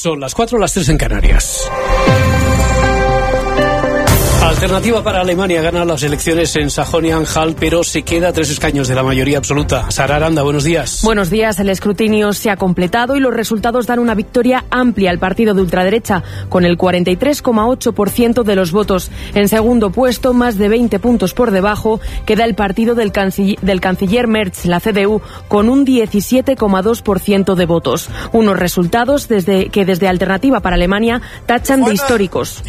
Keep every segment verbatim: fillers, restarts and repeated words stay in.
Son las cuatro, las tres en Canarias. Alternativa para Alemania gana las elecciones en Sajonia-Anhalt, pero se queda a tres escaños de la mayoría absoluta. Sara Aranda, buenos días. Buenos días. El escrutinio se ha completado y los resultados dan una victoria amplia al partido de ultraderecha, con el cuarenta y tres coma ocho por ciento de los votos. En segundo puesto, más de veinte puntos por debajo, queda el partido del canciller, del canciller Merz, la C D U, con un diecisiete coma dos por ciento de votos. Unos resultados desde, que desde Alternativa para Alemania tachan de históricos.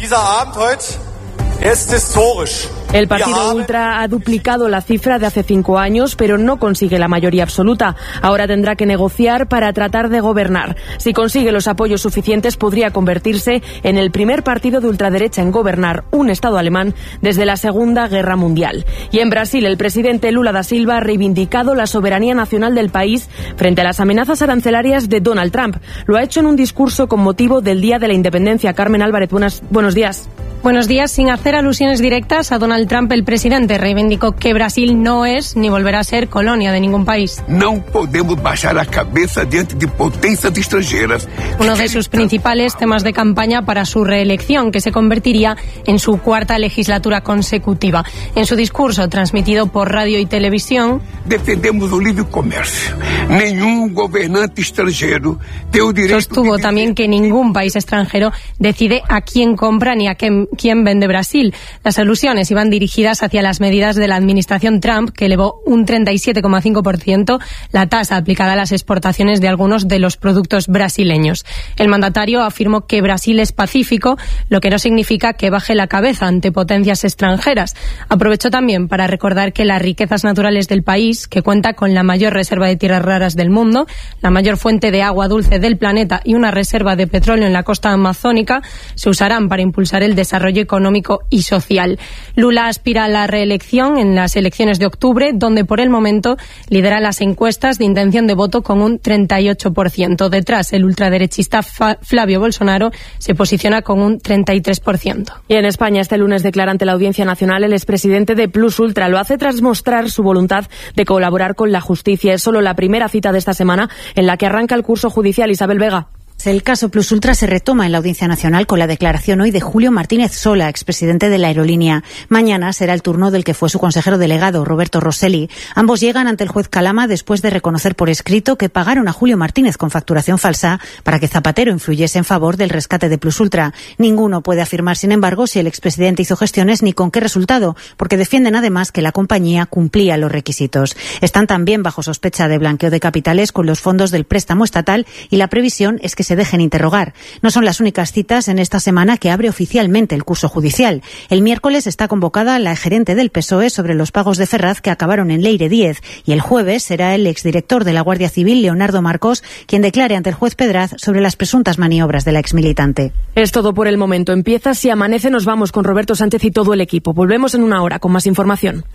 El partido ultra ha duplicado la cifra de hace cinco años, pero no consigue la mayoría absoluta. Ahora tendrá que negociar para tratar de gobernar. Si consigue los apoyos suficientes, podría convertirse en el primer partido de ultraderecha en gobernar un Estado alemán desde la Segunda Guerra Mundial. Y en Brasil, el presidente Lula da Silva ha reivindicado la soberanía nacional del país frente a las amenazas arancelarias de Donald Trump. Lo ha hecho en un discurso con motivo del Día de la Independencia. Carmen Álvarez, buenas, buenos días. Buenos días. Sin hacer alusiones directas a Donald Trump, el presidente reivindicó que Brasil no es ni volverá a ser colonia de ningún país. No podemos bajar la cabeza diante de potencias extranjeras. Uno de sus principales temas de campaña para su reelección, que se convertiría en su cuarta legislatura consecutiva. En su discurso, transmitido por radio y televisión, defendemos el libre comercio. Ningún gobernante extranjero tiene el derecho. Sostuvo también que ningún país extranjero decide a quién compra ni a quién quién vende Brasil. Las alusiones iban dirigidas hacia las medidas de la administración Trump, que elevó un treinta y siete coma cinco por ciento la tasa aplicada a las exportaciones de algunos de los productos brasileños. El mandatario afirmó que Brasil es pacífico, lo que no significa que baje la cabeza ante potencias extranjeras. Aprovechó también para recordar que las riquezas naturales del país, que cuenta con la mayor reserva de tierras raras del mundo, la mayor fuente de agua dulce del planeta y una reserva de petróleo en la costa amazónica, se usarán para impulsar el desarrollo económico y social. Lula aspira a la reelección en las elecciones de octubre, donde por el momento lidera las encuestas de intención de voto con un treinta y ocho por ciento. Detrás, el ultraderechista Flavio Bolsonaro se posiciona con un treinta y tres por ciento. Y en España, este lunes declara ante la Audiencia Nacional el expresidente de Plus Ultra. Lo hace tras mostrar su voluntad de colaborar con la justicia. Es solo la primera cita de esta semana en la que arranca el curso judicial. Isabel Vega. El caso Plus Ultra se retoma en la Audiencia Nacional con la declaración hoy de Julio Martínez Sola, expresidente de la aerolínea. Mañana será el turno del que fue su consejero delegado, Roberto Rosselli. Ambos llegan ante el juez Calama después de reconocer por escrito que pagaron a Julio Martínez con facturación falsa para que Zapatero influyese en favor del rescate de Plus Ultra. Ninguno puede afirmar, sin embargo, si el expresidente hizo gestiones ni con qué resultado, porque defienden además que la compañía cumplía los requisitos. Están también bajo sospecha de blanqueo de capitales con los fondos del préstamo estatal y la previsión es que se dejen interrogar. No son las únicas citas en esta semana que abre oficialmente el curso judicial. El miércoles está convocada la gerente del P S O E sobre los pagos de Ferraz que acabaron en Leire diez y el jueves será el exdirector de la Guardia Civil, Leonardo Marcos, quien declare ante el juez Pedraz sobre las presuntas maniobras de la exmilitante. Es todo por el momento. Empieza Si Amanece. Nos vamos con Roberto Sánchez y todo el equipo. Volvemos en una hora con más información.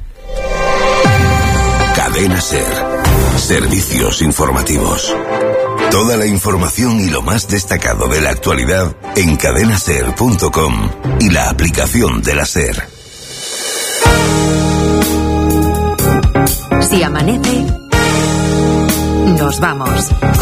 Cadena SER. Servicios informativos. Toda la información y lo más destacado de la actualidad en cadena ser punto com y la aplicación de la SER. Si amanece, nos vamos.